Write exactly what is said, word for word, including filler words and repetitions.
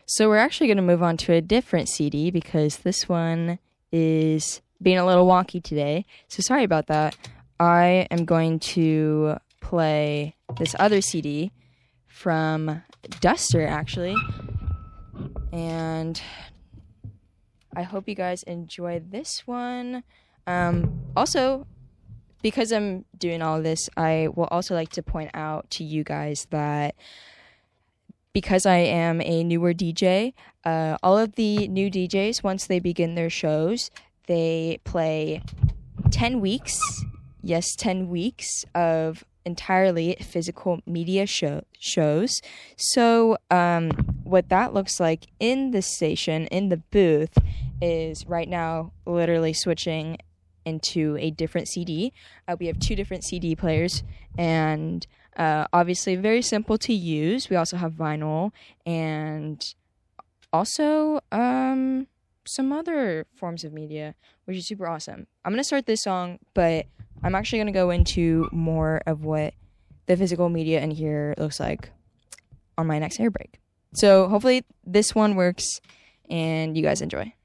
So we're actually going to move on to a different C D because this one is being a little wonky today. So sorry about that. I am going to play this other C D from Duster, actually. And I hope you guys enjoy this one. Um, also, because I'm doing all this, I will also like to point out to you guys that because I am a newer D J, uh, all of the new D Js, once they begin their shows, they play ten weeks, yes, ten weeks of entirely physical media show, shows. So um, what that looks like in the station, in the booth, is right now literally switching into a different C D. Uh, we have two different C D players, and uh, obviously very simple to use. We also have vinyl and also um, some other forms of media, which is super awesome. I'm going to start this song, but I'm actually going to go into more of what the physical media in here looks like on my next air break. So hopefully this one works and you guys enjoy.